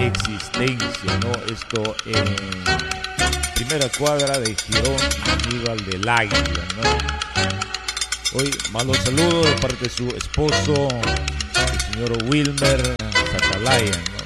existencia, ¿no? Esto en primera cuadra de Girón, Aníbal del Águila, ¿no? Hoy mando saludos de parte de su esposo, el señor Wilmer Zatalaya, ¿no?